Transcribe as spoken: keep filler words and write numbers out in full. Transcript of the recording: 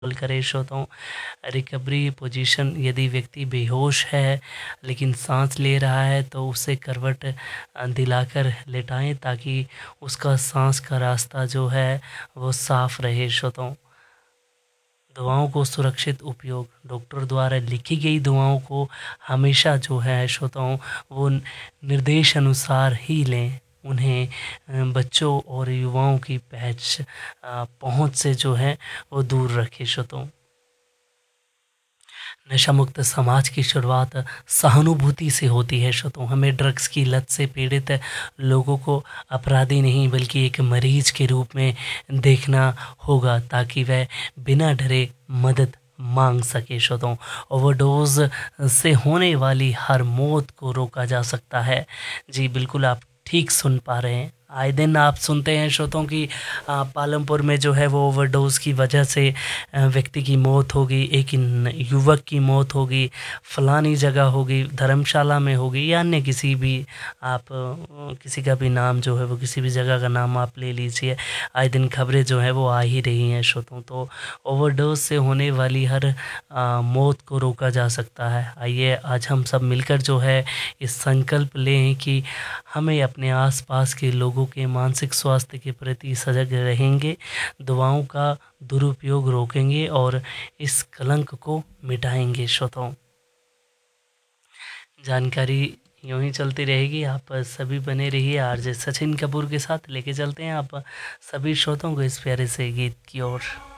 करे श्रोताओं। Recovery position, यदि व्यक्ति बेहोश है लेकिन सांस ले रहा है तो उसे करवट अ, दिलाकर लेटाएं ताकि उसका सांस का रास्ता जो है वो साफ रहे श्रोताओं। दवाओं को सुरक्षित उपयोग, डॉक्टर द्वारा लिखी गई दवाओं को हमेशा जो है श्रोताओं वो निर्देश अनुसार ही लें। उन्हें अ, बच्चों और युवाओं की पहच अ, पहुँच से जो है वो दूर रखें श्रोताओं। नशा मुक्त समाज की शुरुआत सहानुभूति से होती है श्रोताओं। हमें ड्रग्स की लत से पीड़ित लोगों को अपराधी नहीं बल्कि एक मरीज के रूप में देखना होगा ताकि वह बिना डरे मदद मांग सके श्रोताओं। ओवरडोज से होने वाली हर मौत को रोका जा सकता है। जी बिल्कुल, आप ठीक सुन पा रहे हैं। आए दिन आप सुनते हैं श्रोताओं की अ, पालमपुर में जो है वो ओवरडोज की वजह से अ, व्यक्ति की मौत हो गई, एक न- युवक की मौत हो गई, फलानी जगह हो गई, धर्मशाला में हो गई, या अन्य किसी भी आप अ, किसी का भी नाम जो है वो किसी भी जगह का नाम आप ले लीजिए। आए दिन खबरें जो है वो आ ही रही हैं श्रोताओं। तो ओवरडोज से होने वाली हर अ, मौत को रोका जा सकता है। आइए आज हम सब मिलकर जो है इस संकल्प लें कि हमें अपने आसपास के लोगों के मानसिक स्वास्थ्य के प्रति सजग रहेंगे, दवाओं का दुरुपयोग रोकेंगे और इस कलंक को मिटाएंगे श्रोताओं। जानकारी यूं ही चलती रहेगी, आप सभी बने रहिए आरजे सचिन कपूर के साथ। लेके चलते हैं आप सभी श्रोताओं को इस प्यारे से गीत की ओर।